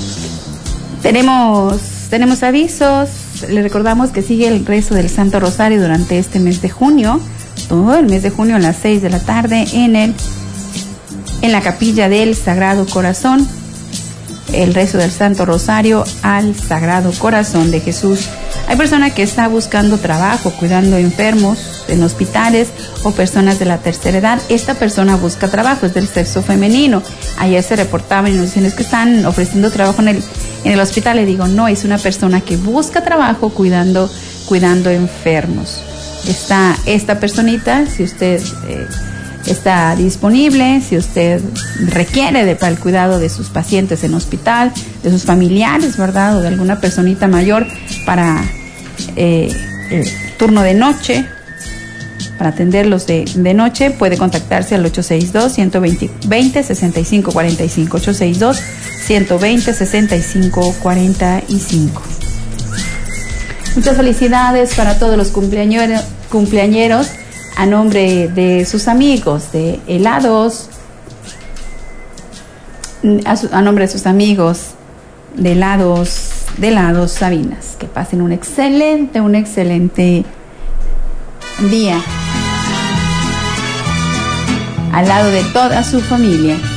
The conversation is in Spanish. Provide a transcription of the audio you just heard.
Tenemos avisos. Le recordamos que sigue el rezo del Santo Rosario durante este mes de junio, todo el mes de junio a las 6 de la tarde en la capilla del Sagrado Corazón. El rezo del Santo Rosario al Sagrado Corazón de Jesús. Hay personas que están buscando trabajo, cuidando enfermos en hospitales o personas de la tercera edad. Esta persona busca trabajo, es del sexo femenino. Ayer se reportaba y nos dicen, es que están ofreciendo trabajo en el hospital. Le digo, no, es una persona que busca trabajo cuidando enfermos. Esta personita, si usted está disponible, si usted requiere para el cuidado de sus pacientes en hospital, de sus familiares, ¿verdad? O de alguna personita mayor para turno de noche, para atenderlos de noche, puede contactarse al 862-120-6545, 862-120-6545. Muchas felicidades para todos los cumpleañeros a nombre de sus amigos de helados, a nombre de sus amigos de helados Sabinas. Que pasen un excelente día al lado de toda su familia.